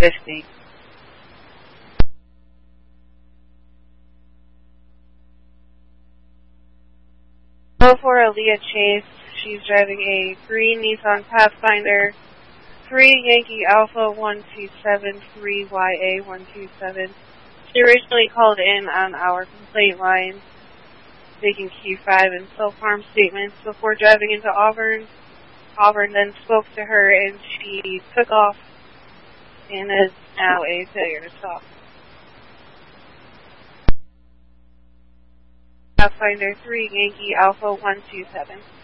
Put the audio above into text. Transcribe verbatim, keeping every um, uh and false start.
fifty. oh four Aaliyah Chase. She's driving a green Nissan Pathfinder, three Yankee Alpha one two seven three Y A one two seven. She originally called in on our complaint line, making Q five and self-harm statements before driving into Auburn. Auburn then spoke to her and she took off and is now a failure to stop. Pathfinder three Yankee Alpha one two seven.